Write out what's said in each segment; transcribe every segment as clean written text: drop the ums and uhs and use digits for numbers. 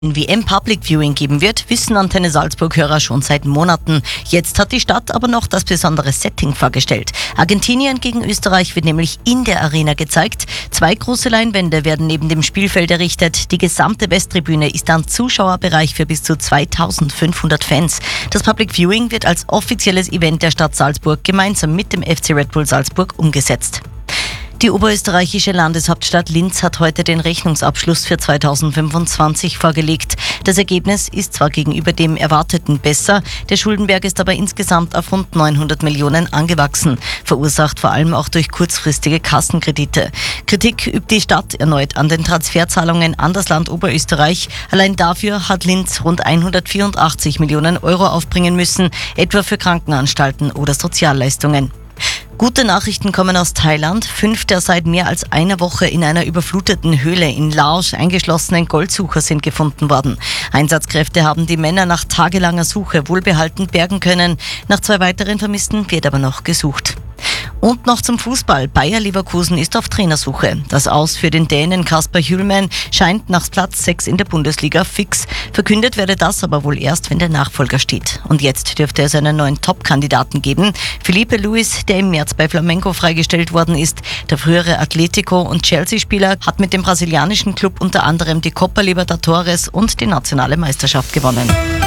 WM Public Viewing geben wird, wissen Antenne Salzburg-Hörer schon seit Monaten. Jetzt hat die Stadt aber noch das besondere Setting vorgestellt. Argentinien gegen Österreich wird nämlich in der Arena gezeigt. 2 große Leinwände werden neben dem Spielfeld errichtet. Die gesamte Westtribüne ist ein Zuschauerbereich für bis zu 2500 Fans. Das Public Viewing wird als offizielles Event der Stadt Salzburg gemeinsam mit dem FC Red Bull Salzburg umgesetzt. Die oberösterreichische Landeshauptstadt Linz hat heute den Rechnungsabschluss für 2025 vorgelegt. Das Ergebnis ist zwar gegenüber dem Erwarteten besser, der Schuldenberg ist aber insgesamt auf rund 900 Millionen angewachsen, verursacht vor allem auch durch kurzfristige Kassenkredite. Kritik übt die Stadt erneut an den Transferzahlungen an das Land Oberösterreich. Allein dafür hat Linz rund 184 Millionen Euro aufbringen müssen, etwa für Krankenanstalten oder Sozialleistungen. Gute Nachrichten kommen aus Thailand. 5 der seit mehr als einer Woche in einer überfluteten Höhle in Laos eingeschlossenen Goldsucher sind gefunden worden. Einsatzkräfte haben die Männer nach tagelanger Suche wohlbehalten bergen können. Nach 2 weiteren Vermissten wird aber noch gesucht. Und noch zum Fußball. Bayer Leverkusen ist auf Trainersuche. Das Aus für den Dänen Kasper Hjulmand scheint nach Platz 6 in der Bundesliga fix. Verkündet werde das aber wohl erst, wenn der Nachfolger steht. Und jetzt dürfte es einen neuen Top-Kandidaten geben. Felipe Luis, der im März bei Flamengo freigestellt worden ist. Der frühere Atletico- und Chelsea-Spieler hat mit dem brasilianischen Club unter anderem die Copa Libertadores und die nationale Meisterschaft gewonnen.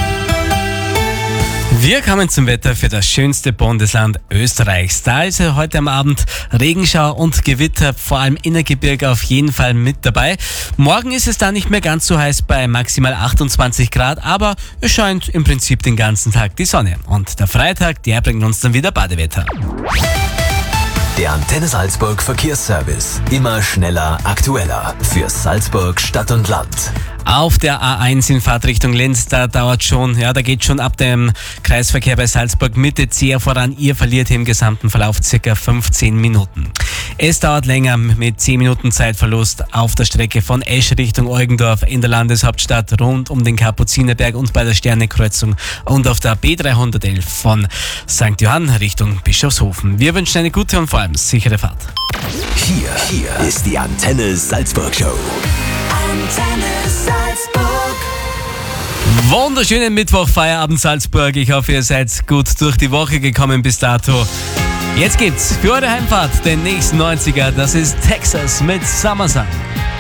Wir kommen zum Wetter für das schönste Bundesland Österreichs. Da ist ja heute am Abend Regenschauer und Gewitter, vor allem Innergebirge auf jeden Fall mit dabei. Morgen ist es da nicht mehr ganz so heiß bei maximal 28 Grad, aber es scheint im Prinzip den ganzen Tag die Sonne. Und der Freitag, der bringt uns dann wieder Badewetter. Der Antenne Salzburg Verkehrsservice. Immer schneller, aktueller. Für Salzburg, Stadt und Land. Auf der A1 in Fahrtrichtung Linz, da da geht schon ab dem Kreisverkehr bei Salzburg Mitte zäher voran. Ihr verliert im gesamten Verlauf circa 15 Minuten. Es dauert länger mit 10 Minuten Zeitverlust auf der Strecke von Esch Richtung Eugendorf in der Landeshauptstadt rund um den Kapuzinerberg und bei der Sternekreuzung und auf der B311 von St. Johann Richtung Bischofshofen. Wir wünschen eine gute und vor allem sichere Fahrt. Hier ist die Antenne Salzburg Show. Antenne Salzburg. Wunderschönen Mittwoch, Feierabend Salzburg. Ich hoffe, ihr seid gut durch die Woche gekommen bis dato. Jetzt gibt's für eure Heimfahrt den nächsten 90er. Das ist Texas mit Summer Sun.